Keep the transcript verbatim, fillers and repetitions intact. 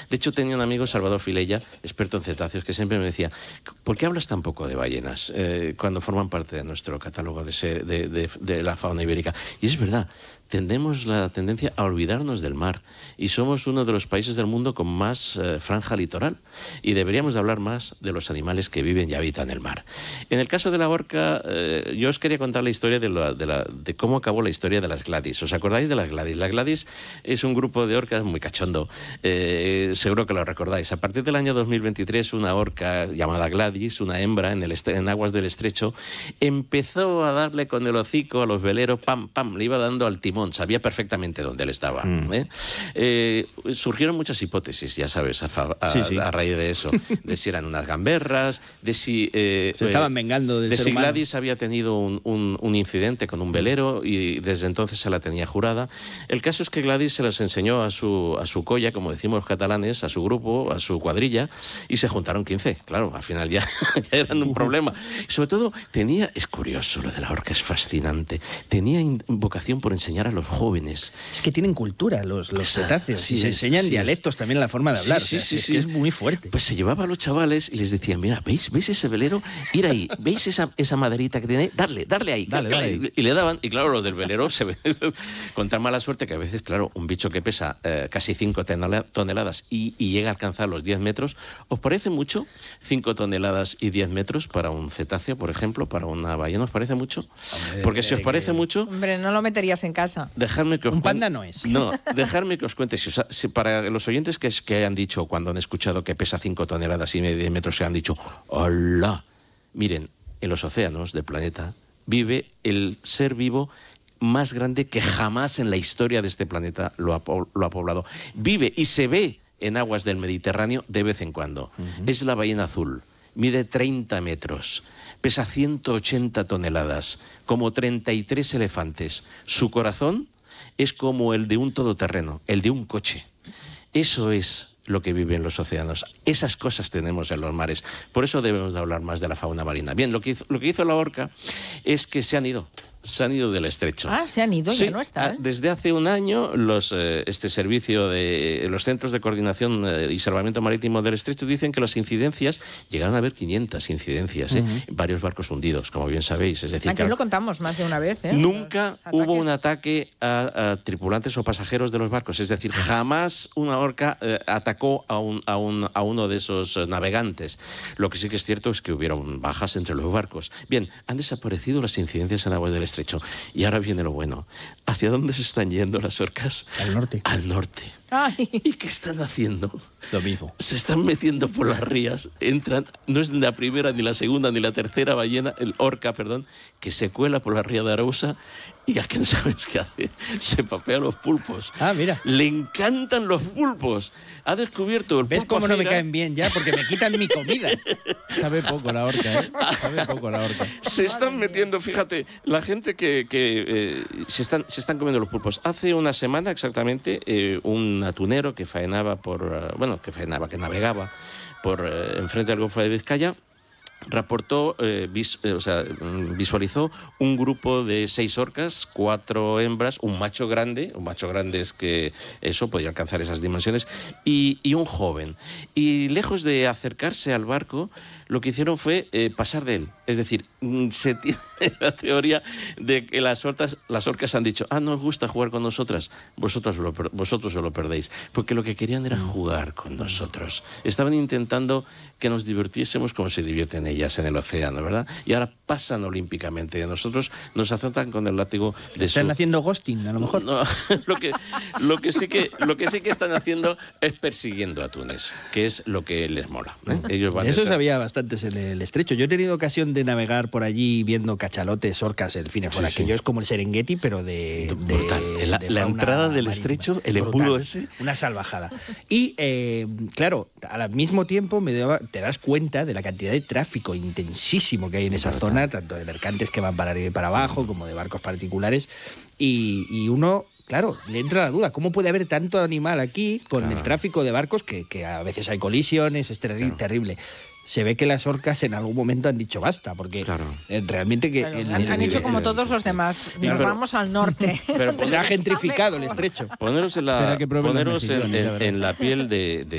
De hecho, tenía un amigo, Salvador Filella, experto en cetáceos, que siempre me decía, ¿por qué hablas tan poco de ballenas eh, cuando forman parte de nuestro catálogo de, ser, de, de, de la fauna ibérica? Y es verdad, tendemos la tendencia a olvidarnos del mar y somos uno de los países del mundo con más eh, franja litoral y deberíamos de hablar más de los animales que viven y habitan el mar. En el caso de la orca, eh, yo os quería contar la historia de, la, de, la, de cómo acabó la historia de las Gladys. ¿Os acordáis de las Gladys? Las Gladys es un grupo de orcas muy cachondo, eh, seguro que lo recordáis. A partir del año dos mil veintitrés, una orca llamada Gladys, una hembra en, el en aguas del estrecho, empezó a darle con el hocico a los veleros, pam, pam, le iba dando al timón. Sabía perfectamente dónde él estaba. Mm. ¿eh? Eh, surgieron muchas hipótesis, ya sabes, a, a, sí, sí. a raíz de eso. De si eran unas gamberras, de si... Eh, Se estaban vengando del De ser si humano. Gladys había tenido un, un, un incidente con un velero y desde entonces se la tenía jurada. El caso es que Gladys se los enseñó a su, a su colla, como decimos los catalanes, a su grupo, a su cuadrilla, y se juntaron quince. Claro, al final ya, ya eran un problema. Sobre todo, tenía... Es curioso, lo de la orca es fascinante. Tenía vocación por enseñar a los jóvenes. Es que tienen cultura los, los cetáceos, sí, y se es, enseñan sí, dialectos es. también, la forma de hablar. Sí, sí, o sea, sí, es sí. que es muy fuerte. Pues se llevaba a los chavales y les decía, mira, ¿veis, ¿veis ese velero? Ir ahí, ¿veis esa, esa maderita que tiene? Darle, darle ahí. Dale, dale ahí. Y le daban, y claro, los del velero se ven con tan mala suerte que a veces, claro, un bicho que pesa eh, casi cinco toneladas y, y llega a alcanzar los diez metros, ¿os parece mucho cinco toneladas y diez metros para un cetáceo, por ejemplo, para una ballena? ¿Os parece mucho? Hombre, Porque si os parece que... mucho... Hombre, no lo meterías en casa. Dejadme que os Un panda no es. No, dejadme que os cuente. Si os ha, si para los oyentes que, que hayan dicho, cuando han escuchado que pesa cinco toneladas y medio metros, se han dicho, ¡hola! Miren, en los océanos del planeta vive el ser vivo más grande que jamás en la historia de este planeta lo ha, lo ha poblado. Vive y se ve en aguas del Mediterráneo de vez en cuando. Uh-huh. Es la ballena azul. Mide treinta metros, pesa ciento ochenta toneladas, como treinta y tres elefantes. Su corazón es como el de un todoterreno, el de un coche. Eso es lo que vive en los océanos. Esas cosas tenemos en los mares. Por eso debemos de hablar más de la fauna marina. Bien, lo que hizo, lo que hizo la orca es que se han ido. Se han ido del estrecho. Ah, se han ido, sí, ya no están. Desde hace un año, los, eh, este servicio de los Centros de Coordinación eh, y Salvamento Marítimo del Estrecho dicen que las incidencias, llegaron a haber quinientas incidencias, uh-huh. eh, varios barcos hundidos, como bien sabéis. Es decir, aquí que lo contamos más de una vez. ¿eh? Nunca hubo un ataque a, a tripulantes o pasajeros de los barcos. Es decir, jamás una orca eh, atacó a, un, a, un, a uno de esos navegantes. Lo que sí que es cierto es que hubieron bajas entre los barcos. Bien, han desaparecido las incidencias en aguas del Estrecho. Y ahora viene lo bueno. ¿Hacia dónde se están yendo las orcas? Al norte. Al norte. Ay. ¿Y qué están haciendo? Lo mismo. Se están metiendo por las rías, entran, no es ni la primera, ni la segunda, ni la tercera ballena, el orca, perdón, que se cuela por la ría de Arousa y a quién sabes qué hace, se papea los pulpos. Ah, mira. Le encantan los pulpos. Ha descubierto el ¿Ves pulpo cómo no me feira? caen bien ya? Porque me quitan mi comida. Sabe poco la orca, ¿eh? Sabe poco la orca. Se están metiendo, fíjate, la gente que, que eh, se, están, se están comiendo los pulpos. Hace una semana exactamente, eh, un atunero que faenaba por, uh, bueno, que faenaba, que navegaba por uh, enfrente del Golfo de Vizcaya, reportó, eh, vis, eh, o sea, visualizó un grupo de seis orcas, cuatro hembras, un macho grande, un macho grande es que eso podía alcanzar esas dimensiones, y, y un joven. Y lejos de acercarse al barco, lo que hicieron fue eh, pasar de él. Es decir, se tiene la teoría de que las orcas, las orcas han dicho, ah, no os gusta jugar con nosotras, vosotros lo, vosotros os lo perdéis. Porque lo que querían era jugar con nosotros. Estaban intentando que nos divirtiésemos como se divierten ellas en el océano, ¿verdad? Y ahora pasan olímpicamente de nosotros, nos azotan con el látigo de Están su... haciendo ghosting, a lo mejor. No, lo, que, lo, que sí que, lo que sí que están haciendo es persiguiendo atunes, que es lo que les mola, ¿eh? Ellos van Eso detrás. sabía bastantes en el estrecho. Yo he tenido ocasión de navegar por allí viendo cachalotes, orcas, el fin, por Sí, aquello sí. es como el Serengeti, pero de, de, Brutal. La, de la fauna entrada del marítima. estrecho, el Brutal. embudo ese. Una salvajada. Y, eh, claro, al mismo tiempo me daba, te das cuenta de la cantidad de tráfico intensísimo que hay en esa Brutal. zona, tanto de mercantes que van para arriba y para abajo, como de barcos particulares. Y, y uno... Claro, le entra la duda, ¿cómo puede haber tanto animal aquí con Claro. el tráfico de barcos que, que a veces hay colisiones, es terri- Claro. terrible? Se ve que las orcas en algún momento han dicho basta, porque Claro. eh, realmente que... Claro, el- han, el- han hecho el- como todos los demás. Nos pero- vamos al norte. pero Se ha gentrificado el estrecho. Poneros en la, Espera que pruebe los poneros en, mejillones, ya en- verás. en la piel de, de